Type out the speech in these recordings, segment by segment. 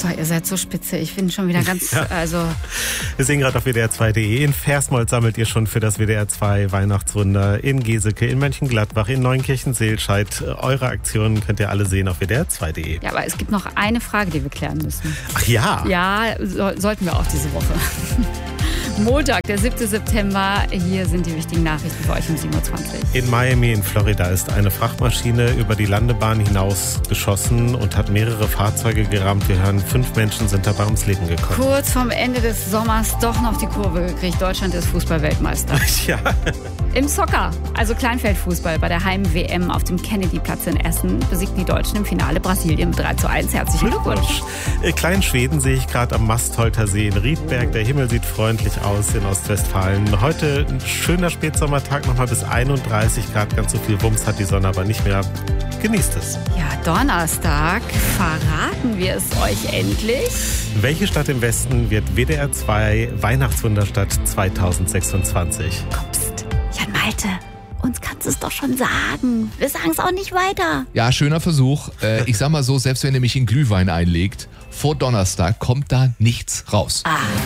So, ihr seid so spitze. Ich bin schon wieder ganz, Wir sehen gerade auf WDR2.de. In Versmold sammelt ihr schon für das WDR2 Weihnachtswunder. In Geseke, in Mönchengladbach, in Neunkirchen-Seelscheid. Eure Aktionen könnt ihr alle sehen auf WDR2.de. Ja, aber es gibt noch eine Frage, die wir klären müssen. Ach ja? Ja, sollten wir auch diese Woche. Montag, der 7. September. Hier sind die wichtigen Nachrichten für euch um 7.20 Uhr. In Miami in Florida ist eine Frachtmaschine über die Landebahn hinaus geschossen und hat mehrere Fahrzeuge gerammt. Wir hören, 5 Menschen sind dabei ums Leben gekommen. Kurz vorm Ende des Sommers doch noch die Kurve gekriegt. Deutschland ist Fußball-Weltmeister. Ja. Im Soccer, also Kleinfeldfußball, bei der Heim-WM auf dem Kennedy-Platz in Essen besiegten die Deutschen im Finale Brasilien mit 3:1. Herzlichen Glückwunsch. Kleinschweden sehe ich gerade am Mastholter See in Riedberg. Der Himmel sieht freundlich aus in Ostwestfalen. Heute ein schöner Spätsommertag, nochmal bis 31 Grad. Ganz so viel Wumms hat die Sonne aber nicht mehr. Genießt es. Ja, Donnerstag verraten wir es euch endlich. Welche Stadt im Westen wird WDR2 Weihnachtswunderstadt 2026? Psst, Jan Malte, uns kannst du es doch schon sagen. Wir sagen es auch nicht weiter. Ja, schöner Versuch. Ich sag mal so, selbst wenn ihr mich in Glühwein einlegt, vor Donnerstag kommt da nichts raus.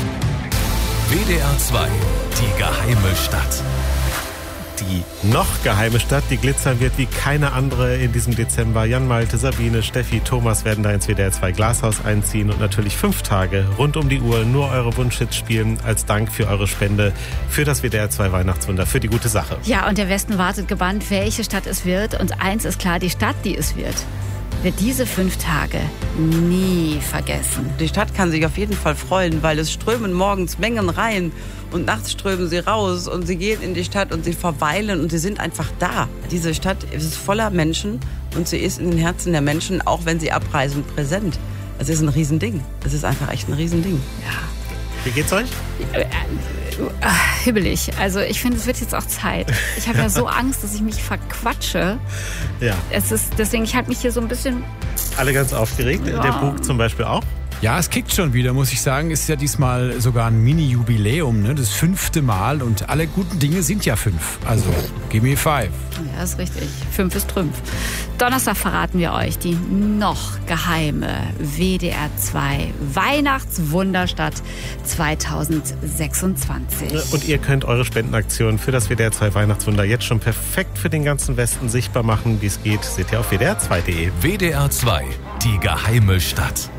WDR2, die geheime Stadt. Die noch geheime Stadt, die glitzern wird wie keine andere in diesem Dezember. Jan Malte, Sabine, Steffi, Thomas werden da ins WDR2 Glashaus einziehen und natürlich 5 Tage rund um die Uhr nur eure Wunschhits spielen als Dank für eure Spende für das WDR2 Weihnachtswunder, für die gute Sache. Ja, und der Westen wartet gebannt, welche Stadt es wird. Und eins ist klar, die Stadt, die es wird diese 5 Tage nie vergessen. Die Stadt kann sich auf jeden Fall freuen, weil es strömen morgens Mengen rein und nachts strömen sie raus und sie gehen in die Stadt und sie verweilen und sie sind einfach da. Diese Stadt ist voller Menschen und sie ist in den Herzen der Menschen, auch wenn sie abreisen, präsent. Es ist ein Riesending. Es ist einfach echt ein Riesending. Ja. Wie geht's euch? Hibbelig. Also ich finde, es wird jetzt auch Zeit. Ich habe ja so Angst, dass ich mich verquatsche. Ja. Deswegen, ich halte mich hier so ein bisschen... Alle ganz aufgeregt. Ja. Der Bug zum Beispiel auch. Ja, es kickt schon wieder, muss ich sagen. Ist ja diesmal sogar ein Mini-Jubiläum, ne? Das 5. Mal und alle guten Dinge sind ja 5. Also, give me 5. Ja, ist richtig. 5 ist Trümpf. Donnerstag verraten wir euch die noch geheime WDR2 Weihnachtswunderstadt 2026. Und ihr könnt eure Spendenaktion für das WDR2 Weihnachtswunder jetzt schon perfekt für den ganzen Westen sichtbar machen. Wie es geht, seht ihr auf WDR2.de. WDR2, die geheime Stadt.